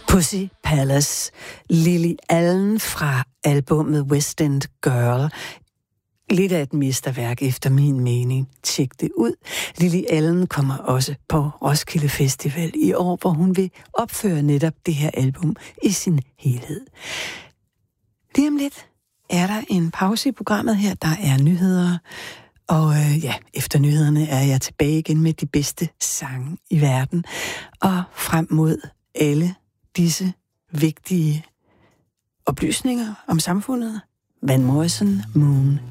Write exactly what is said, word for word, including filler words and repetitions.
Pussy Palace, Lily Allen fra albumet West End Girl. Lidt af et mesterværk efter min mening. Tjek det ud. Lily Allen kommer også på Roskilde Festival i år, hvor hun vil opføre netop det her album i sin helhed. Lige om lidt er der en pause i programmet her. Der er nyheder. Og øh, ja, efter nyhederne er jeg tilbage igen med de bedste sange i verden. Og frem mod alle disse vigtige oplysninger om samfundet. Van Morrison, Moon.